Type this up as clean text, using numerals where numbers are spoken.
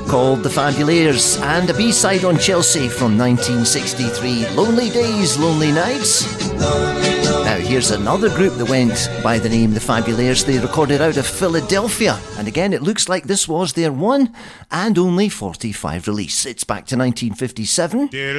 called The Fabulaires, and a B-side on Chelsea from 1963, Lonely Days, Lonely Nights. Now here's another group that went by the name The Fabulaires. They recorded out of Philadelphia, and again it looks like this was their one and only 45 release. It's back to 1957.